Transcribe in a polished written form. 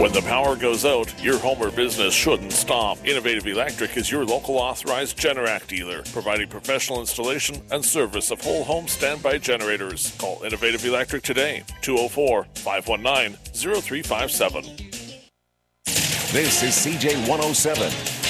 When the power goes out, your home or business shouldn't stop. Innovative Electric is your local authorized Generac dealer, providing professional installation and service of whole home standby generators. Call Innovative Electric today, 204-519-0357. This is CJ 107.